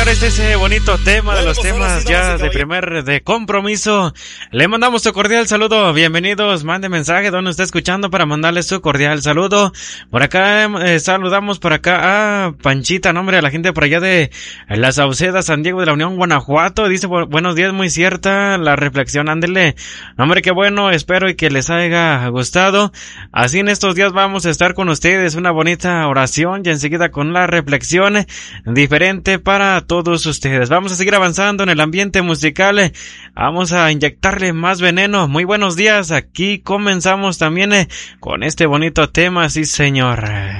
señores, ese bonito tema de los temas ya de primer de compromiso. Le mandamos su cordial saludo. Bienvenidos, mande mensaje donde está escuchando para mandarle su cordial saludo. Por acá saludamos por acá a Panchita, nombre a la gente por allá de La Sauceda, San Diego de la Unión, Guanajuato. Dice buenos días, muy cierta la reflexión. Ándele, hombre, qué bueno, espero y que les haya gustado. Así en estos días vamos a estar con ustedes, una bonita oración y enseguida con la reflexión diferente para todos ustedes. Vamos a seguir avanzando en el ambiente musical. Vamos a inyectarle más veneno. Muy buenos días. Aquí comenzamos también con este bonito tema. Sí, señor.